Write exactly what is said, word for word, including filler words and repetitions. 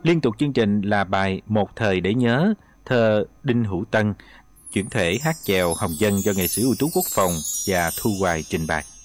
Liên tục chương trình là bài Một thời để nhớ, thơ Đinh Hữu Tân, chuyển thể hát chèo Hồng Dân do nghệ sĩ ưu tú Quốc Phòng và Thu Hoài trình bày.